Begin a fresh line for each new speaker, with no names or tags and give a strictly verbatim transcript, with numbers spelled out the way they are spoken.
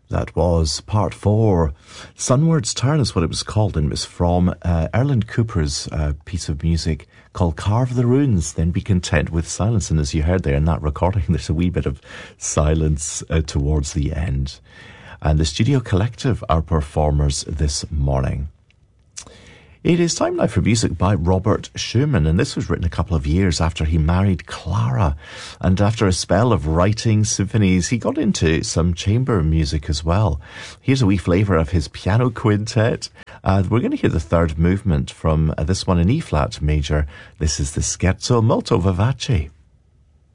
That was part four. Sunward's Turn is what it was called, and it was from uh, Erland Cooper's uh, piece of music called Carve the Runes, Then Be Content with Silence. And as you heard there in that recording, there's a wee bit of silence uh, towards the end. And the Studio Collective are performers this morning. It is time now for music by Robert Schumann, and this was written a couple of years after he married Clara. And after a spell of writing symphonies, he got into some chamber music as well. Here's a wee flavour of his piano quintet. Uh, we're going to hear the third movement from uh, this one in E-flat major. This is the Scherzo Molto Vivace.